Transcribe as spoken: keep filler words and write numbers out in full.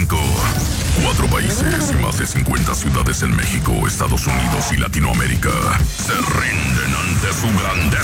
cinco. Cuatro países y más de cincuenta ciudades en México, Estados Unidos y Latinoamérica se rinden ante su grandeza.